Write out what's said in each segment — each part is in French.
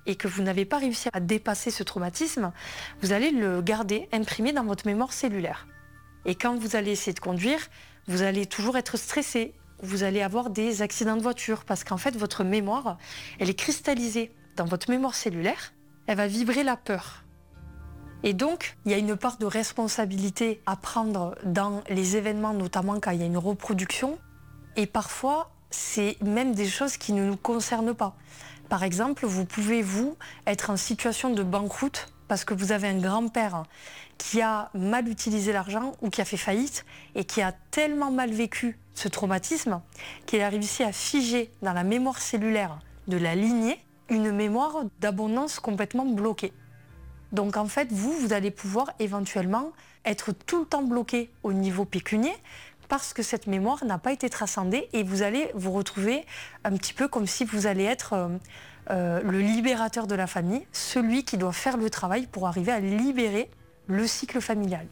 et que vous n'avez pas réussi à dépasser ce traumatisme, vous allez le garder imprimé dans votre mémoire cellulaire. Et quand vous allez essayer de conduire, vous allez toujours être stressé, vous allez avoir des accidents de voiture, parce qu'en fait, votre mémoire, elle est cristallisée dans votre mémoire cellulaire, elle va vibrer la peur. Et donc, il y a une part de responsabilité à prendre dans les événements, notamment quand il y a une reproduction. Et parfois, c'est même des choses qui ne nous concernent pas. Par exemple, vous pouvez, être en situation de banqueroute parce que vous avez un grand-père qui a mal utilisé l'argent ou qui a fait faillite et qui a tellement mal vécu ce traumatisme qu'il a réussi à figer dans la mémoire cellulaire de la lignée une mémoire d'abondance complètement bloquée. Donc en fait, vous allez pouvoir éventuellement être tout le temps bloqué au niveau pécunier parce que cette mémoire n'a pas été transcendée et vous allez vous retrouver un petit peu comme si vous allez être le libérateur de la famille, celui qui doit faire le travail pour arriver à libérer le cycle familial.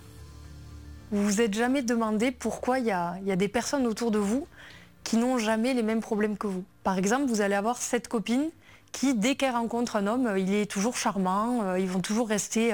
Vous vous êtes jamais demandé pourquoi il y a des personnes autour de vous qui n'ont jamais les mêmes problèmes que vous. Par exemple, vous allez avoir cette copine qui, dès qu'elle rencontre un homme, il est toujours charmant, ils vont toujours rester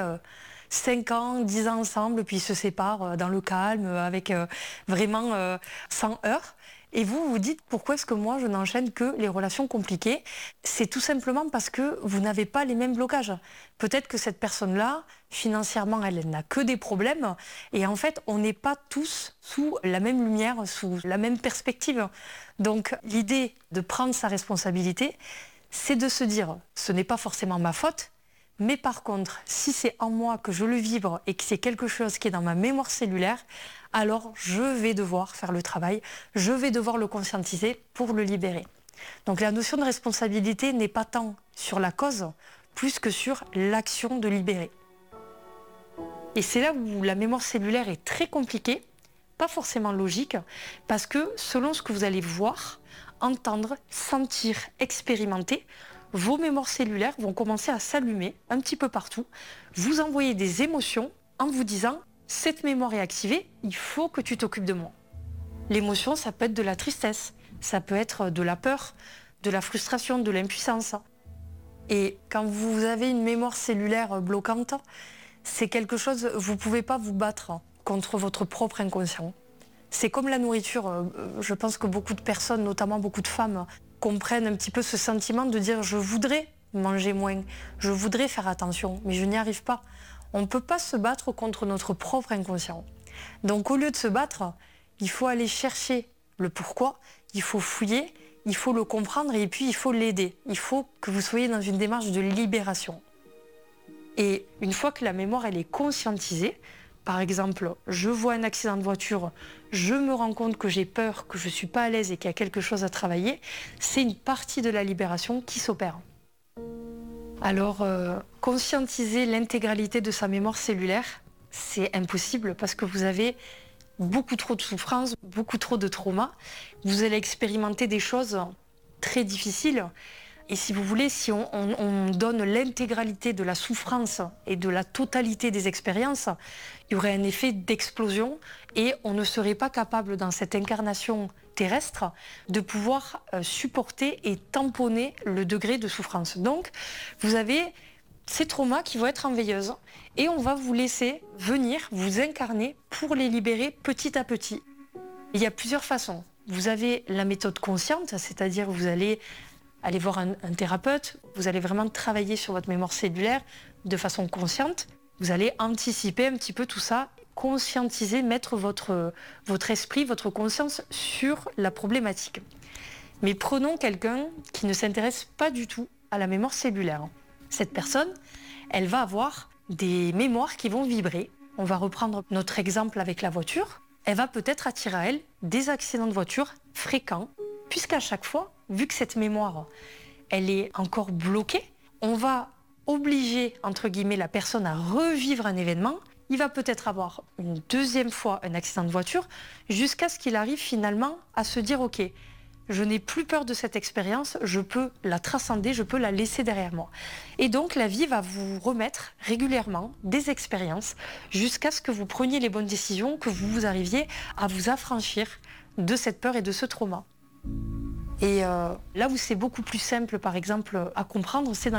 5 ans, 10 ans ensemble, puis ils se séparent dans le calme, avec vraiment sans heurts. Et vous vous dites, pourquoi est-ce que moi je n'enchaîne que les relations compliquées? C'est tout simplement parce que vous n'avez pas les mêmes blocages. Peut-être que cette personne-là, financièrement, elle n'a que des problèmes. Et en fait, on n'est pas tous sous la même lumière, sous la même perspective. Donc l'idée de prendre sa responsabilité, c'est de se dire, ce n'est pas forcément ma faute, mais par contre, si c'est en moi que je le vibre et que c'est quelque chose qui est dans ma mémoire cellulaire, alors je vais devoir faire le travail, je vais devoir le conscientiser pour le libérer. Donc la notion de responsabilité n'est pas tant sur la cause, plus que sur l'action de libérer. Et c'est là où la mémoire cellulaire est très compliquée, pas forcément logique, parce que selon ce que vous allez voir, entendre, sentir, expérimenter, vos mémoires cellulaires vont commencer à s'allumer un petit peu partout, vous envoyer des émotions en vous disant « cette mémoire est activée, il faut que tu t'occupes de moi ». L'émotion, ça peut être de la tristesse, ça peut être de la peur, de la frustration, de l'impuissance. Et quand vous avez une mémoire cellulaire bloquante, c'est quelque chose, vous ne pouvez pas vous battre contre votre propre inconscient. C'est comme la nourriture, je pense que beaucoup de personnes, notamment beaucoup de femmes, comprennent un petit peu ce sentiment de dire « je voudrais manger moins, je voudrais faire attention, mais je n'y arrive pas ». On ne peut pas se battre contre notre propre inconscient. Donc au lieu de se battre, il faut aller chercher le pourquoi, il faut fouiller, il faut le comprendre et puis il faut l'aider. Il faut que vous soyez dans une démarche de libération. Et une fois que la mémoire elle est conscientisée, par exemple, je vois un accident de voiture, je me rends compte que j'ai peur, que je ne suis pas à l'aise et qu'il y a quelque chose à travailler, c'est une partie de la libération qui s'opère. Alors, conscientiser l'intégralité de sa mémoire cellulaire, c'est impossible parce que vous avez beaucoup trop de souffrances, beaucoup trop de traumas. Vous allez expérimenter des choses très difficiles. Et si vous voulez, si on donne l'intégralité de la souffrance et de la totalité des expériences, il y aurait un effet d'explosion et on ne serait pas capable dans cette incarnation terrestre de pouvoir supporter et tamponner le degré de souffrance. Donc, vous avez ces traumas qui vont être en veilleuse et on va vous laisser venir, vous incarner pour les libérer petit à petit. Il y a plusieurs façons. Vous avez la méthode consciente, c'est-à-dire vous allez aller voir un thérapeute, vous allez vraiment travailler sur votre mémoire cellulaire de façon consciente. Vous allez anticiper un petit peu tout ça, conscientiser, mettre votre esprit, votre conscience sur la problématique. Mais prenons quelqu'un qui ne s'intéresse pas du tout à la mémoire cellulaire. Cette personne, elle va avoir des mémoires qui vont vibrer. On va reprendre notre exemple avec la voiture. Elle va peut-être attirer à elle des accidents de voiture fréquents, puisqu'à chaque fois, vu que cette mémoire, elle est encore bloquée, on va obliger, entre guillemets, la personne à revivre un événement. Il va peut-être avoir une deuxième fois un accident de voiture, jusqu'à ce qu'il arrive finalement à se dire « Ok, je n'ai plus peur de cette expérience, je peux la transcender, je peux la laisser derrière moi ». Et donc, la vie va vous remettre régulièrement des expériences jusqu'à ce que vous preniez les bonnes décisions, que vous arriviez à vous affranchir de cette peur et de ce trauma. Et là où c'est beaucoup plus simple, par exemple, à comprendre, c'est dans